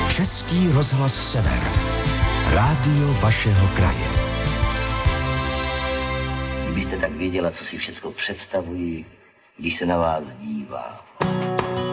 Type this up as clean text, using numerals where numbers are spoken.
Český rozhlas Sever. Rádio vašeho kraje. Kdybyste tak věděla, co si všecko představuji, když se na vás dívá.